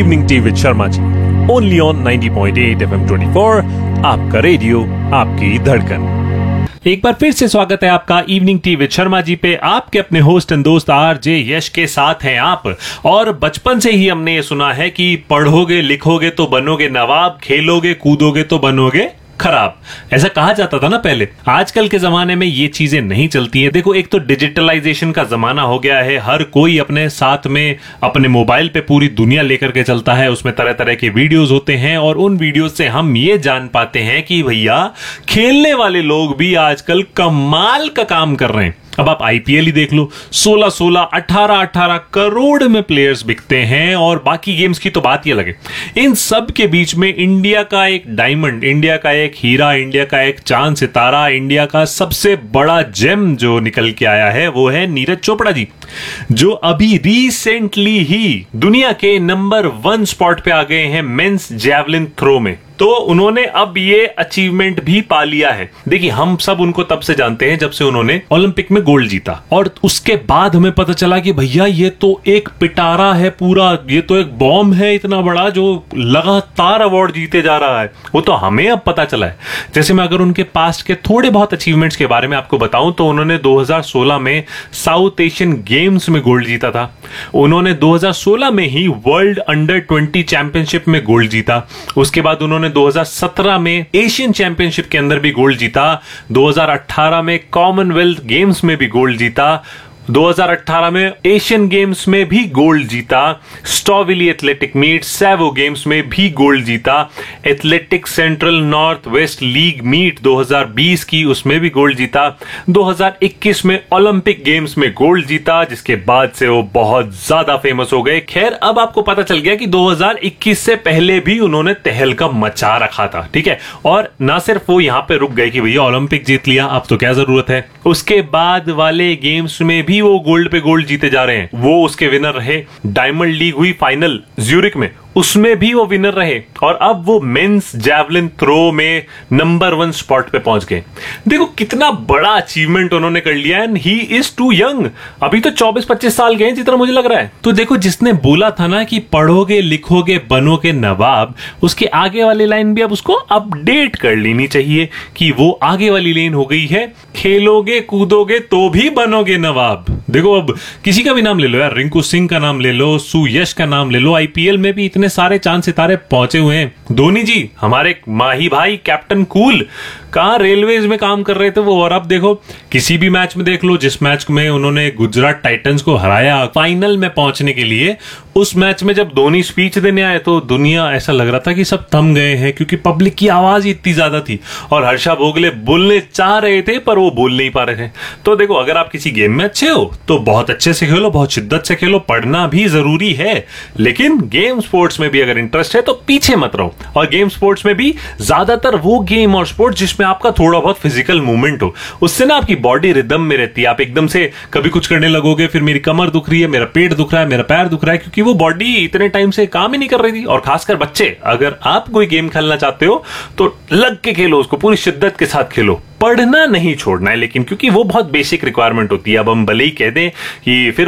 Evening tea with Sharma ji, only on 90.8 FM 24, आपका radio, आपकी धड़कन। एक बार फिर से स्वागत है आपका evening tea with Sharma ji पे। आपके अपने होस्ट एंड दोस्त आरजे यश के साथ हैं आप। और बचपन से ही हमने ये सुना है कि पढ़ोगे लिखोगे तो बनोगे नवाब, खेलोगे कूदोगे तो बनोगे खराब। ऐसा कहा जाता था ना पहले। आजकल के जमाने में ये चीजें नहीं चलती हैं। देखो, एक तो डिजिटलाइजेशन का जमाना हो गया है, हर कोई अपने साथ में अपने मोबाइल पे पूरी दुनिया लेकर के चलता है, उसमें तरह तरह के वीडियोस होते हैं और उन वीडियोस से हम ये जान पाते हैं कि भैया खेलने वाले लोग भी आजकल कमाल का काम कर रहे हैं। अब आप आईपीएल ही देख लो, 16-16, 18-18 करोड़ में प्लेयर्स बिकते हैं और बाकी गेम्स की तो बात ही अलग है। इन सब के बीच में इंडिया का एक डायमंड, इंडिया का एक हीरा, इंडिया का एक चांद सितारा, इंडिया का सबसे बड़ा जेम जो निकल के आया है वो है नीरज चोपड़ा जी, जो अभी रिसेंटली ही दुनिया के नंबर 1 स्पॉट पे आ गए हैं मेंस जैवलिन थ्रो में। तो उन्होंने अब ये अचीवमेंट भी पा लिया है। देखिए, हम सब उनको तब से जानते हैं जब से उन्होंने ओलंपिक में गोल्ड जीता, और उसके बाद हमें पता चला कि भैया ये तो एक पिटारा है पूरा, ये तो एक बॉम्ब है इतना बड़ा जो लगातार अवार्ड जीते जा रहा है। वो तो हमें अब पता चला है। जैसे मैं अगर उनके पास्ट के थोड़े बहुत अचीवमेंट्स के बारे में आपको बताऊं तो उन्होंने 2016 में साउथ एशियन गेम्स में गोल्ड जीता था। उन्होंने 2016 में ही वर्ल्ड अंडर 20 चैंपियनशिप में गोल्ड जीता। उसके बाद उन्होंने 2017 में एशियन चैंपियनशिप के अंदर भी गोल्ड जीता। 2018 में कॉमनवेल्थ गेम्स में भी गोल्ड जीता। 2018 में एशियन गेम्स में भी गोल्ड जीता। स्टॉविली एथलेटिक मीट, सैवो गेम्स में भी गोल्ड जीता। Athletic central north west league meet 2020 की, उसमें भी गोल्ड जीता। 2021 में ओलंपिक गेम्स में गोल्ड जीता, जिसके बाद से वो बहुत ज्यादा फेमस हो गए। खैर, अब आपको पता चल गया कि 2021 से पहले भी उन्होंने तहलका मचा रखा था, ठीक है। और ना सिर्फ वो यहां पे रुक गए कि भैया ओलंपिक जीत लिया, अब तो क्या जरूरत है। उसके बाद वाले गेम्स में भी वो गोल्ड पे गोल्ड जीते जा रहे हैं। वो उसके विनर रहे। डायमंड लीग हुई फाइनल ज्यूरिक में, उसमें भी वो विनर रहे। और अब वो मेंस जैवलिन थ्रो में नंबर 1 स्पॉट पे पहुंच गए। देखो कितना बड़ा अचीवमेंट उन्होंने कर लिया। And he is to young. अभी तो 24-25 साल गए जितना मुझे लग रहा है। तो देखो, जिसने बोला था ना कि पढ़ोगे लिखोगे बनोगे नवाब, उसके आगे वाली लाइन भी अब उसको अपडेट कर लेनी चाहिए कि वो आगे वाली लाइन हो गई है, खेलोगे कूदोगे तो भी बनोगे नवाब। देखो, अब किसी का भी नाम ले लो यार, रिंकू सिंह का नाम ले लो, सुयश का नाम ले लो, आईपीएल में भी इतने सारे चांद सितारे पहुंचे हुए हैं। धोनी जी, हमारे माही भाई कैप्टन कूल, कहां रेलवेज में काम कर रहे थे वो, और अब देखो किसी भी मैच में देख लो, जिस मैच में उन्होंने गुजरात टाइटंस को हराया फाइनल में पहुंचने के लिए, उस मैच में जब धोनी स्पीच देने आए तो दुनिया ऐसा लग रहा था कि सब थम गए हैं, क्योंकि पब्लिक की आवाज इतनी ज्यादा थी। और हर्षा भोगले बोलने चाह रहे थे पर वो बोल नहीं पा रहे थे। तो देखो, अगर आप किसी गेम में अच्छे हो तो बहुत अच्छे से खेलो, बहुत शिद्दत से खेलो, पढ़ना भी जरूरी है, लेकिन गेम स्पोर्ट्स में भी अगर इंटरेस्ट है तो पीछे मत रहो। और गेम स्पोर्ट्स में भी ज्यादातर वो गेम और स्पोर्ट्स जिसमें आपका थोड़ा बहुत फिजिकल मूवमेंट हो, उससे ना आपकी बॉडी रिदम में रहती है। आप एकदम से कभी कुछ करने लगोगे, फिर मेरी कमर दुख रही है, मेरा पेट दुख रहा है, मेरा पैर दुख रहा है, क्योंकि वो बॉडी इतने टाइम से काम ही नहीं कर रही थी। और खासकर बच्चे, अगर आप कोई गेम खेलना चाहते हो तो लग के खेलो, उसको पूरी शिद्दत के साथ खेलो। पढ़ना नहीं छोड़ना है, लेकिन क्योंकि वो बहुत बेसिक रिक्वायरमेंट होती है। अब हम भले ही कह दें कि फिर